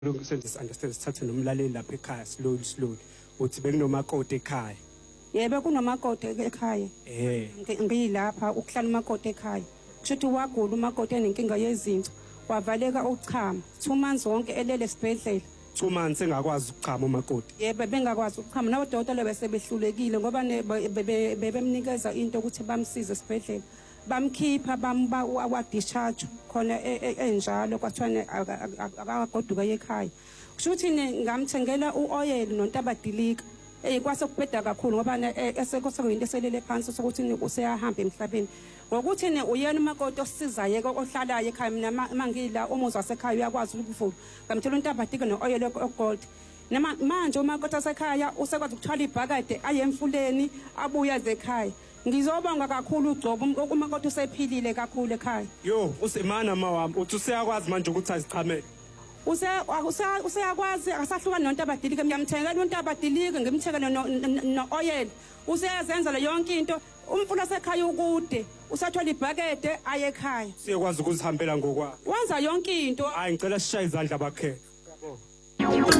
Senze understand sithathe nomlaleli lapha ekhaya slowly uthi bekunomakoti ekhaya. Yebo kunomakoti ekhaya. Ngiyilapha ukuhlala umakoti ekhaya. Kushuthi wagula umakoti enenkinga yezinto wavaleka uchama 2 months wonke elele esibhedlela. 2 months engakwazi ukuchama umakoti. Yebo bengakwazi ukuchama nodokotela bese behlulekile ngoba bebemnikeza into ukuthi bamsize esibhedlela. Bamkhipha wa discharge khona enjalo kwathiwa akagoduka ekhaya. Kushuthi ngamthengela uoil nontabadilika. Kwase kubheda kakhulu ngoba esekuyinto eselele phansi sokuthi useyahamba emhlabeni. Ngokuthi uyena umakoti osisizayo ohlalayo ekhaya mina mangila umuzi wasekhaya uyakwazi ukuvula. Ngamthela untabadilika nooil ogold. Nama manje umakoti wasekhaya usekwazi ukuthwala ibhakade aye emfuleni abuya ekhaya. Ngizobonga kakhulu uGcobo umakoti usephilile kakhulu ekhaya. Yo usemana mawami uthi useyakwazi manje ukuthi azichamele. Useyakwazi akasahluka nontabadilika ngiyamthengela untabadilika ngimthengela nooil. Useyazenza yonke into umfula sekhaya ukude usathwala ibhakede aye ekhaya. Siyakwazi ukuzihambela ngokwa. Wenza yonke into. Hayi ngicela sishaye izandla bakhe. Yabo.